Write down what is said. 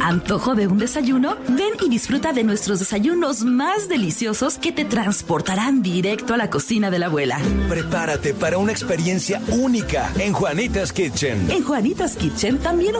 ¿Antojo de un desayuno? Ven y disfruta de nuestros desayunos más deliciosos que te transportarán directo a la cocina de la abuela. Prepárate para una experiencia única en Juanita's Kitchen. En Juanita's Kitchen también